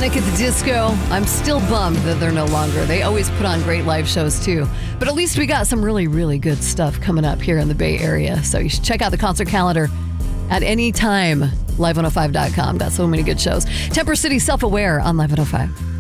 Panic at the Disco. I'm still bummed that they're no longer. They always put on great live shows too. But at least we got some really, really good stuff coming up here in the Bay Area. So you should check out the concert calendar at any time. Live105.com. Got so many good shows. Temper City Self-Aware on Live 105.